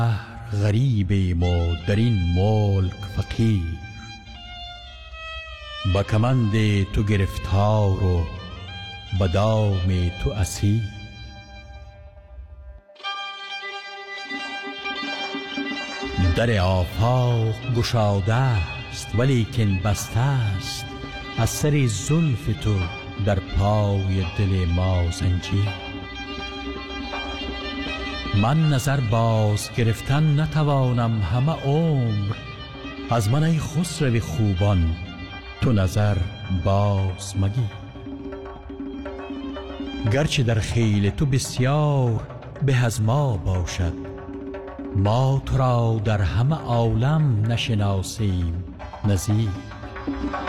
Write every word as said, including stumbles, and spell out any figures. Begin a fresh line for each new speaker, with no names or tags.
غریبیم و در این ملک فقیر، با کمند تو گرفتار و با دام تو اسیر. در آفاق گشاده است ولیکن بسته است از سر زلف تو در پای دل ما زنجیر. من نظر باز گرفتن نتوانم همه عمر، از من ای خسرو خوبان تو نظر باز مگیر. گرچه در خیل تو بسیار به از ما باشد، ما تو را در همه عالم نشناسیم نظیر.